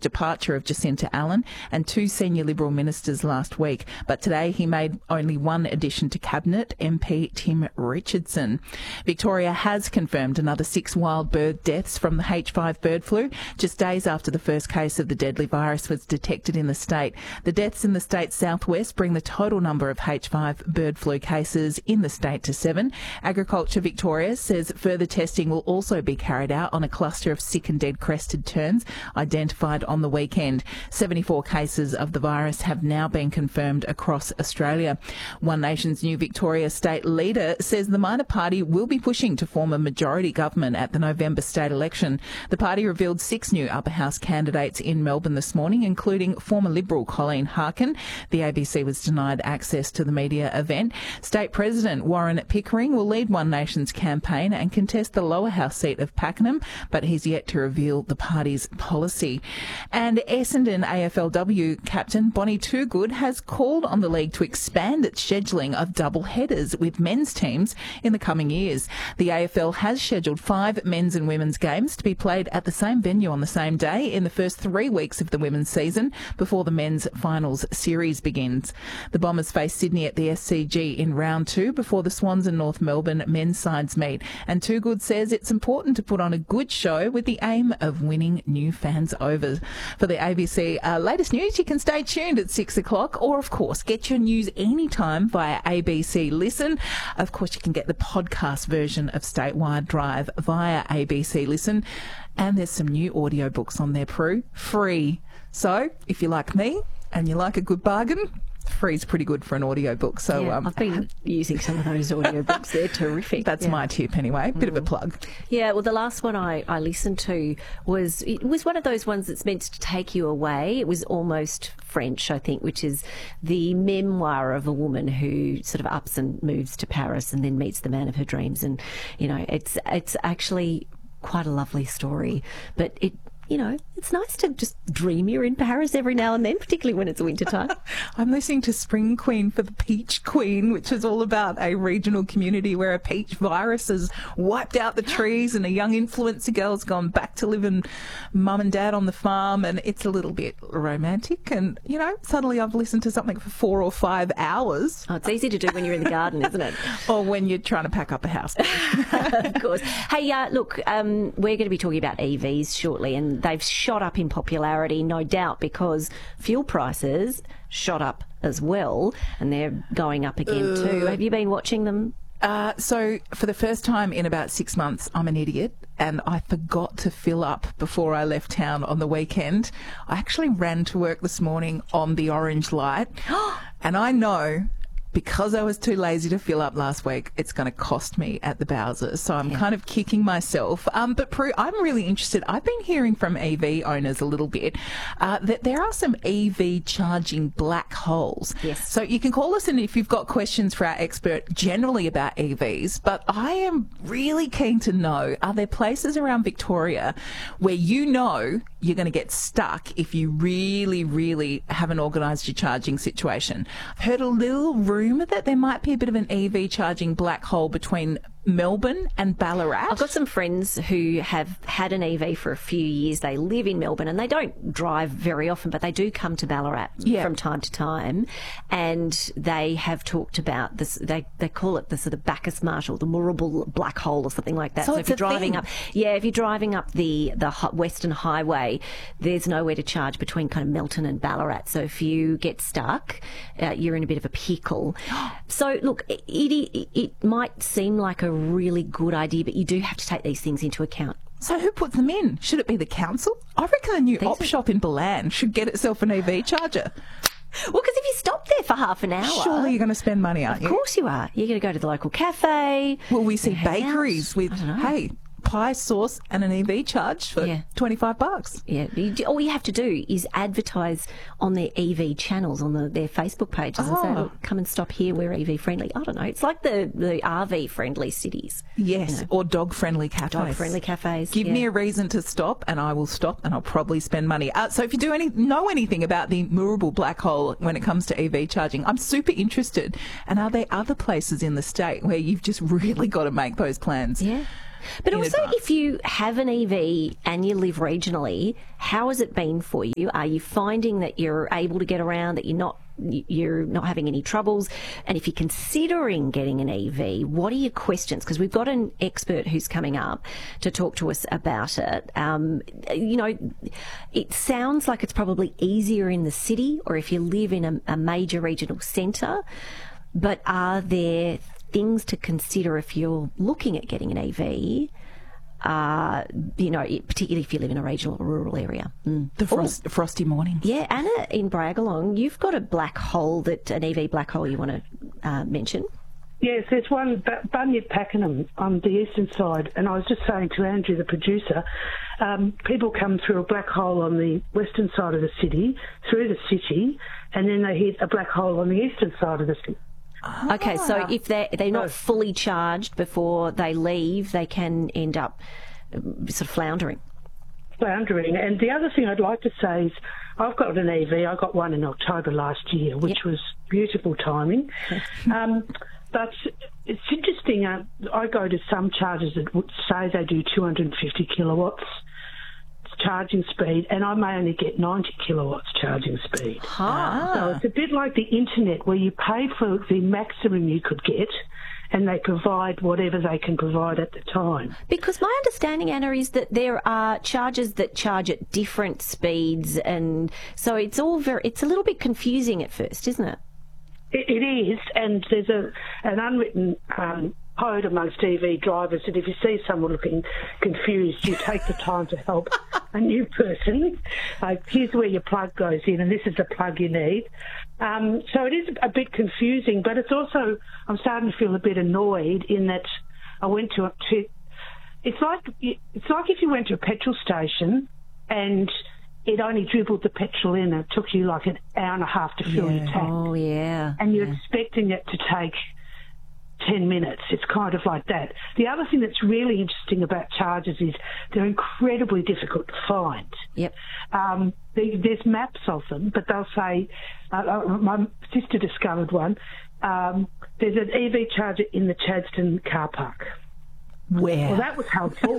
departure of Jacinta Allen and 2 senior Liberal ministers last week. But today he made only one addition to Cabinet, MP Tim Richardson. Victoria has confirmed another 6 wild bird deaths from the H5 bird flu, just days after the first case of the deadly virus was detected in the state. The deaths in the state's southwest bring the total number of H5 bird flu cases in the state to 7. Agriculture Victoria says further testing will also be carried out on a cluster of sick and dead crested terns identified on the weekend. 74 cases of the virus have now been confirmed across Australia. One Nation's new Victoria state leader says the minor party will be pushing to form a majority government at the November state election. The party revealed 6 new upper house candidates in Melbourne this morning, including former Liberal Colleen Harkin. The ABC was denied access to the media event. State President Warren Pickering will lead One Nation's campaign and contest the lower house seat of Pakenham, but he's yet to reveal the party's policy. And Essendon AFLW captain Bonnie Toogood has called on the league to expand its scheduling of double headers with men's teams in the coming years. The AFL has scheduled 5 men's and women's games to be played at the same venue on the same day in the first 3 weeks of the women's season before the men's finals series begins. The Bombers face Sydney at the SCG in round 2 before the Swans and North Melbourne men's sides meet. And Toogood says it's important to put on a good show with the aim of winning new fans over. For the ABC latest news, you can stay tuned at 6 o'clock or, of course, get your news anytime via ABC Listen. Of course, you can get the podcast version of Statewide Drive via ABC Listen. And there's some new audiobooks on there, Prue, free. So if you like me and you like a good bargain, free's pretty good for an audiobook. So yeah, I've been using some of those audiobooks. They're terrific. That's my tip anyway. Bit of a plug. Yeah, well, the last one I listened to was one of those ones that's meant to take you away. It was almost French, I think, which is the memoir of a woman who sort of ups and moves to Paris and then meets the man of her dreams. And, you know, it's actually quite a lovely story, but it's nice to just dream you're in Paris every now and then, particularly when it's winter time. I'm listening to Spring Queen for the Peach Queen, which is all about a regional community where a peach virus has wiped out the trees and a young influencer girl's gone back to live with mum and dad on the farm, and it's a little bit romantic. And, suddenly I've listened to something for 4 or 5 hours. Oh, it's easy to do when you're in the garden, isn't it? Or when you're trying to pack up a house. Of course. Hey, look, we're going to be talking about EVs shortly, and they've shot up in popularity, no doubt, because fuel prices shot up as well, and they're going up again too. Have you been watching them? So for the first time in about 6 months, I'm an idiot, and I forgot to fill up before I left town on the weekend. I actually ran to work this morning on the orange light, and I know, because I was too lazy to fill up last week, it's going to cost me at the Bowser. So I'm kind of kicking myself. But Prue, I'm really interested. I've been hearing from EV owners a little bit that there are some EV charging black holes. Yes. So you can call us in if you've got questions for our expert generally about EVs. But I am really keen to know, are there places around Victoria where you're going to get stuck if you really, really haven't organised your charging situation? I've heard a little rumour that there might be a bit of an EV charging black hole between Melbourne and Ballarat. I've got some friends who have had an EV for a few years. They live in Melbourne and they don't drive very often, but they do come to Ballarat from time to time. And they have talked about this. They call it the sort of Bacchus Marshall, the Moorabool black hole or something like that. So if you're driving up, if you're driving up the Western Highway, there's nowhere to charge between kind of Melton and Ballarat. So if you get stuck, you're in a bit of a pickle. So look, it might seem like a really good idea, but you do have to take these things into account. So who puts them in? Should it be the council? I reckon the new op shop in Balan should get itself an EV charger. Well, because if you stop there for half an hour... Surely you're going to spend money, aren't you? Of course you are. You're going to go to the local cafe. Will we see bakeries with, pie sauce and an EV charge for $25? Yeah. All you have to do is advertise on their EV channels on their Facebook pages and say, look, come and stop here, we're EV friendly. I don't know. It's like the RV friendly cities. Yes, or dog friendly cafes. Dog friendly cafes. Give me a reason to stop and I will stop, and I'll probably spend money. So if you know anything about the Moorabool black hole when it comes to EV charging, I'm super interested. And are there other places in the state where you've just really got to make those plans? Yeah. But in also, advance. if you have an EV and you live regionally, how has it been for you? Are you finding that you're able to get around, that you're not having any troubles? And if you're considering getting an EV, what are your questions? Because we've got an expert who's coming up to talk to us about it. It sounds like it's probably easier in the city or if you live in a major regional centre, but are there things to consider if you're looking at getting an EV, particularly if you live in a regional or rural area? The frosty morning. Yeah, Anna in Bragalong, you've got a black hole, an EV black hole you want to mention. Yes, there's one, Bunyip Pakenham on the eastern side, and I was just saying to Andrew, the producer, people come through a black hole on the western side of the city, through the city, and then they hit a black hole on the eastern side of the city. Okay, so if they're not fully charged before they leave, they can end up sort of floundering. And the other thing I'd like to say is I've got an EV. I got one in October last year, which was beautiful timing. But it's interesting. I go to some chargers that would say they do 250 kilowatts charging speed, and I may only get 90 kilowatts charging speed. So it's a bit like the internet, where you pay for the maximum you could get, and they provide whatever they can provide at the time. Because my understanding, Anna, is that there are chargers that charge at different speeds, and so it's a little bit confusing at first, isn't it? It is, and there's an unwritten code amongst EV drivers that if you see someone looking confused, you take the time to help a new person. Here's where your plug goes in, and this is the plug you need. So it is a bit confusing, but it's also, I'm starting to feel a bit annoyed in that I went to it's like if you went to a petrol station and it only dribbled the petrol in, and it took you like an hour and a half to fill your tank. Oh, yeah. And you're expecting it to take 10 minutes. It's kind of like that. The other thing that's really interesting about chargers is they're incredibly difficult to find. Yep. There's maps of them, but they'll say, my sister discovered one, there's an EV charger in the Chadstone car park. Where? Well, that was helpful.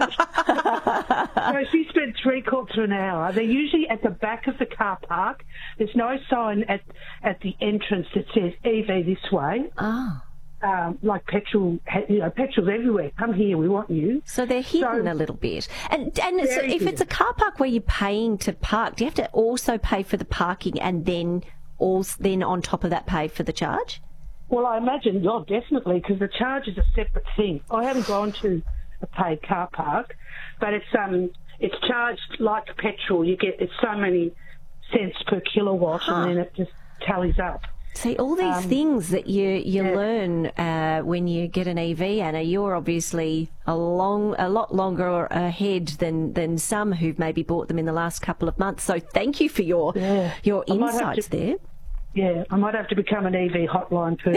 So she spent 3/4 of an hour. They're usually at the back of the car park. There's no sign at the entrance that says EV this way. Oh. Like petrol's everywhere. Come here, we want you. So they're hidden a little bit. And so if it's a car park where you're paying to park, do you have to also pay for the parking and then on top of that pay for the charge? Well, I imagine, definitely, because the charge is a separate thing. I haven't gone to a paid car park, but it's charged like petrol. It's so many cents per kilowatt, and then it just tallies up. See, all these things that you learn when you get an EV, Anna, you're obviously a lot longer ahead than some who've maybe bought them in the last couple of months. So thank you for your insights there. Yeah, I might have to become an EV hotline person.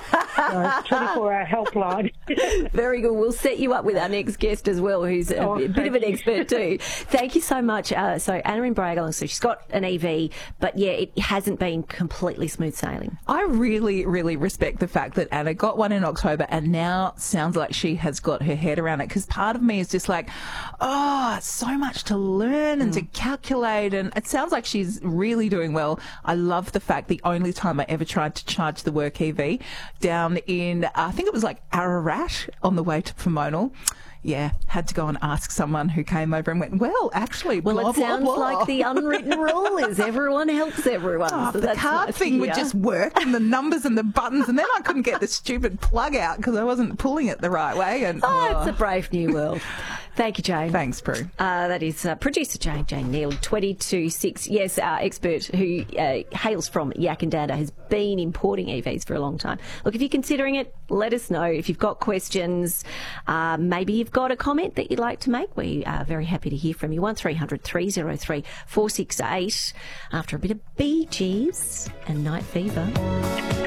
24-hour helpline. Very good. We'll set you up with our next guest as well, who's a bit of an expert too. Thank you so much. So Anna in Bragalong, so she's got an EV, but yeah, it hasn't been completely smooth sailing. I really, really respect the fact that Anna got one in October and now sounds like she has got her head around it, because part of me is just like, so much to learn and to calculate, and it sounds like she's really doing well. I love the fact the only time I ever tried to charge the work EV down in, I think it was like Ararat on the way to Pomonal. Yeah, had to go and ask someone who came over and went, well, actually, blah, it sounds blah, blah. like the unwritten rule is everyone helps everyone. So the card thing would just work, and the numbers and the buttons, and then I couldn't get the stupid plug out because I wasn't pulling it the right way. And it's a brave new world. Thank you, Jane. Thanks, Prue. That is producer Jane Neal, 22.6. Yes, our expert who hails from Yackandandah, has been importing EVs for a long time. Look, if you're considering it, let us know. If you've got questions, maybe you've got a comment that you'd like to make, we are very happy to hear from you. 1300 303 468 after a bit of Bee Gees and Night Fever.